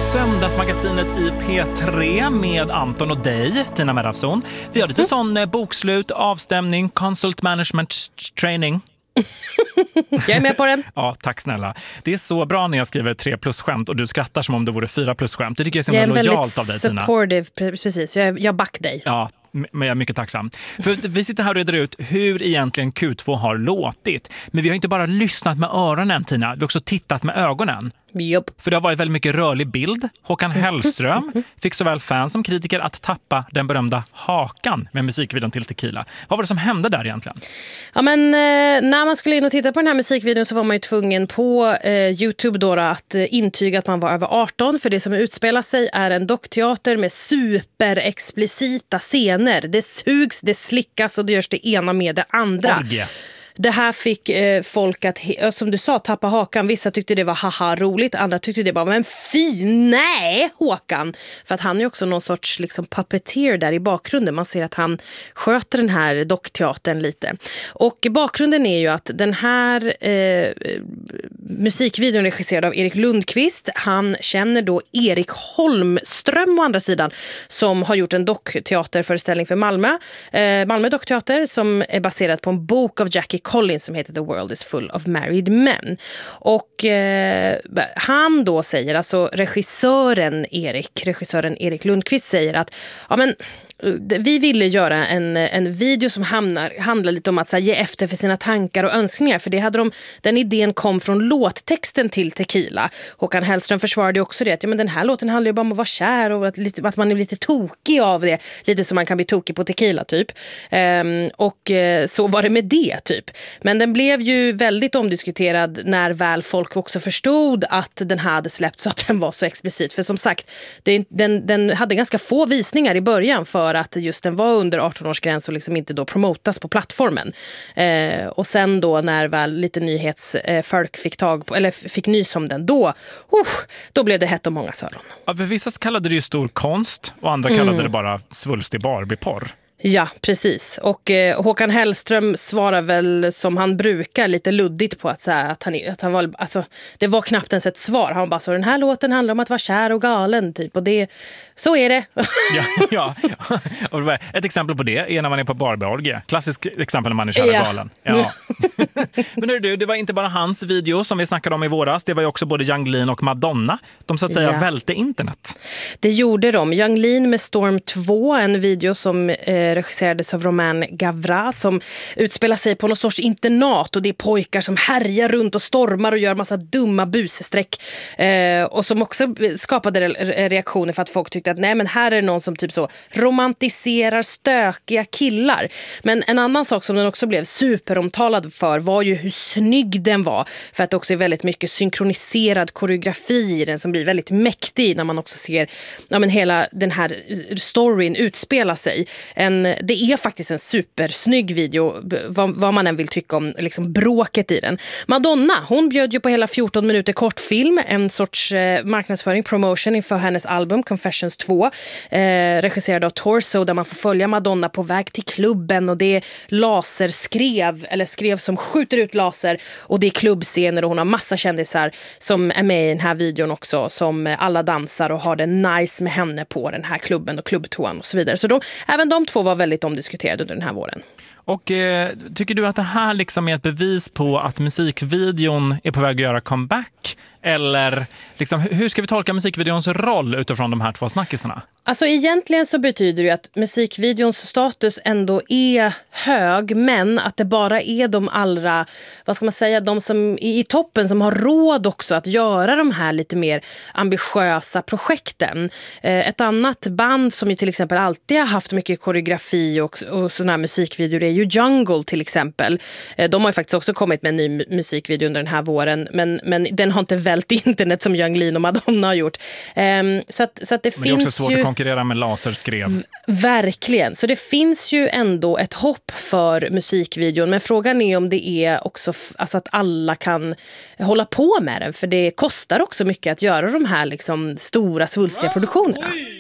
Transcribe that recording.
Söndagsmagasinet i P3 med Anton och dig, Tina Merafson. Vi har lite sån bokslut, avstämning, consult management training. Jag är med på den. Ja, tack snälla. Det är så bra när jag skriver 3+-skämt och du skrattar som om det vore 4+-skämt. Det tycker jag är så lojalt av dig, Tina. Jag är väldigt supportive, precis. Jag back dig. Ja, men jag är mycket tacksam. För vi sitter här och reder ut hur egentligen Q2 har låtit. Men vi har inte bara lyssnat med öronen, Tina. Vi har också tittat med ögonen. Yep. För det har varit väldigt mycket rörlig bild. Håkan Hellström fick såväl fans som kritiker att tappa den berömda hakan med musikvideon till Tequila. Vad var det som hände där egentligen? Ja, men när man skulle in och titta på den här musikvideon så var man ju tvungen på YouTube då att intyga att man var över 18. För det som utspelar sig är en dockteater med superexplicita scener. Det sugs, det slickas och det görs det ena med det andra. Orgie. Det här fick folk att, som du sa, tappa hakan. Vissa tyckte det var haha roligt, andra tyckte det var men fy, nej Håkan. För att han är också någon sorts liksom puppeteer där i bakgrunden. Man ser att han sköter den här dockteatern lite. Och bakgrunden är ju att den här musikvideon regisserad av Erik Lundqvist. Han känner då Erik Holmström å andra sidan som har gjort en dockteaterföreställning för Malmö. Malmö dockteater som är baserad på en bok av Jackie Collins som heter The World is Full of Married Men. Och han då säger, alltså regissören Erik Lundqvist säger att ja, men vi ville göra en video som handlar lite om att så här, ge efter för sina tankar och önskningar. För det hade den idén kom från låttexten till Tequila. Håkan Hellström försvarade också det. Att ja, men den här låten handlar ju bara om att vara kär och att man är lite tokig av det. Lite som man kan bli tokig på Tequila typ. Och så var det med det typ. Men den blev ju väldigt omdiskuterad när väl folk också förstod att den hade släppts så att den var så explicit. För som sagt, den hade ganska få visningar i början för att just den var under 18-årsgräns och liksom inte då promotas på plattformen. Och sen då när väl lite nyhetsfolk fick nys om den, då blev det hett om många öron. Ja, för vissa kallade det ju stor konst och andra kallade det bara svulstig Barbie-porr. Ja, precis. Och Håkan Hellström svarar väl som han brukar lite luddigt på att han var, alltså, det var knappt ens ett svar. Han bara så, den här låten handlar om att vara kär och galen typ, och det, så är det. Ja. Och ett exempel på det är när man är på Barbie-orgie. Klassiskt exempel när man är kär och galen. Ja. Men hörru, det var inte bara hans video som vi snackade om i våras. Det var ju också både Yung Lean och Madonna. De så att säga välte internet. Det gjorde de. Yung Lean med Storm 2, en video som regisserades av Romain Gavras som utspelar sig på någon sorts internat och det är pojkar som härjar runt och stormar och gör massa dumma busesträck och som också skapade reaktioner för att folk tyckte att nej, men här är det någon som typ så romantiserar stökiga killar. Men en annan sak som den också blev superomtalad för var ju hur snygg den var, för att det också är väldigt mycket synkroniserad koreografi i den som blir väldigt mäktig när man också ser hela den här storyn utspela sig. Det är faktiskt en supersnygg video, vad man än vill tycka om liksom bråket i den. Madonna, hon bjöd ju på hela 14 minuter kortfilm, en sorts marknadsföring, promotion inför hennes album Confessions 2, regisserad av Torso, där man får följa Madonna på väg till klubben och det är skrev som skjuter ut laser och det är klubbscener och hon har massa kändisar som är med i den här videon också, som alla dansar och har det nice med henne på den här klubben och klubbtoan och så vidare. Så även de två var väldigt omdiskuterade under den här våren. Och tycker du att det här liksom är ett bevis på att musikvideon är på väg att göra comeback? Eller liksom, hur ska vi tolka musikvideons roll utifrån de här två snackisarna? Alltså egentligen så betyder det att musikvideons status ändå är hög, men att det bara är de allra, vad ska man säga, de som är i toppen som har råd också att göra de här lite mer ambitiösa projekten. Ett annat band som ju till exempel alltid har haft mycket koreografi och sådana här musikvideor är ju Jungle till exempel. De har ju faktiskt också kommit med en ny musikvideo under den här våren, men den har inte vält internet som Yung Lean och Madonna har gjort. Så att det men det är också svårt att konkurrera med laserskrev. Verkligen. Så det finns ju ändå ett hopp för musikvideon, men frågan är om det är också alltså att alla kan hålla på med den, för det kostar också mycket att göra de här liksom stora svulstiga produktionerna.